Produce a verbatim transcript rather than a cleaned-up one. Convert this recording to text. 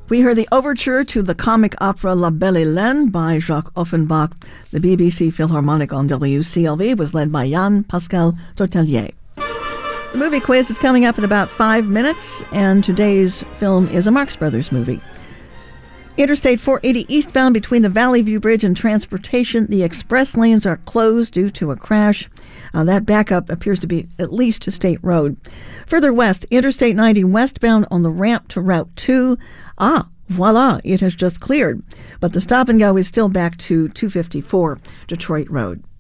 We heard the overture to the comic opera La Belle Hélène by Jacques Offenbach. The B B C Philharmonic on W C L V was led by Jan Pascal Tortelier. The movie quiz is coming up in about five minutes, and today's film is a Marx Brothers movie. Interstate four eighty eastbound between the Valley View Bridge and Transportation. The express lanes are closed due to a crash. Uh, that backup appears to be at least a state road. Further west, Interstate ninety westbound on the ramp to Route two. Ah, voila, it has just cleared. But the stop and go is still back to two fifty-four Detroit Road.